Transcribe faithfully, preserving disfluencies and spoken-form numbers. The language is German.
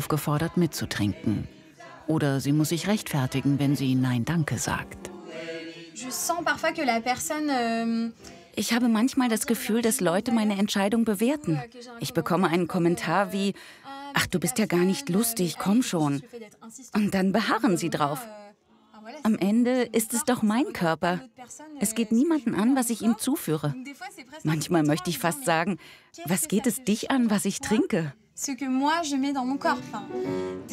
aufgefordert, mitzutrinken. Oder sie muss sich rechtfertigen, wenn sie Nein, danke sagt. Ich habe manchmal das Gefühl, dass Leute meine Entscheidung bewerten. Ich bekomme einen Kommentar wie: »Ach, du bist ja gar nicht lustig, komm schon.« Und dann beharren sie drauf. Am Ende ist es doch mein Körper. Es geht niemanden an, was ich ihm zuführe. Manchmal möchte ich fast sagen: Was geht es dich an, was ich trinke?